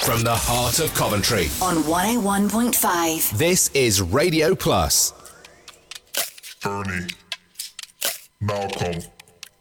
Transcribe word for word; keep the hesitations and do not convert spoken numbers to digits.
From the heart of Coventry. On one oh one point five. This is Radio Plus. Ernie. Malcolm.